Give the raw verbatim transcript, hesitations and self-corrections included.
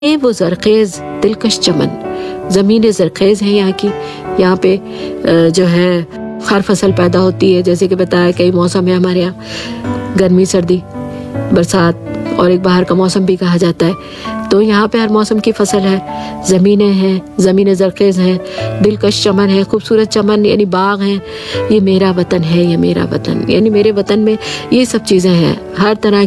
ये वो ज़रख़ेज़ दिलकश चमन, ज़मीनें ज़रख़ेज़ हैं यहाँ की। यहाँ पे जो है हर फसल पैदा होती है, जैसे कि बताया कई मौसम है हमारे यहाँ, गर्मी, सर्दी, बरसात और एक बाहर का मौसम भी कहा जाता है। तो यहाँ पे हर मौसम की फसल है, ज़मीनें हैं, ज़मीनें ज़रख़ेज़ हैं, दिलकश चमन है, खूबसूरत चमन यानी बाग हैं। ये मेरा वतन है, ये मेरा वतन, यानी मेरे वतन में ये सब चीज़ें हैं। हर तरह